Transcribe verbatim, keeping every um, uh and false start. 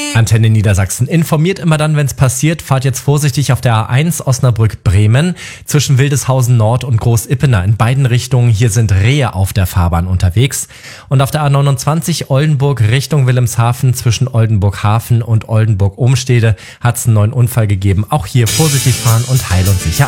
Antenne Niedersachsen informiert immer dann, wenn es passiert. Fahrt jetzt vorsichtig auf der A eins Osnabrück-Bremen zwischen Wildeshausen Nord und Groß-Ippener in beiden Richtungen. Hier sind Rehe auf der Fahrbahn unterwegs. Und auf der A neunundzwanzig Oldenburg Richtung Wilhelmshaven zwischen Oldenburg-Hafen und Oldenburg-Umstede hat es einen neuen Unfall gegeben. Auch hier vorsichtig fahren und heil und sicher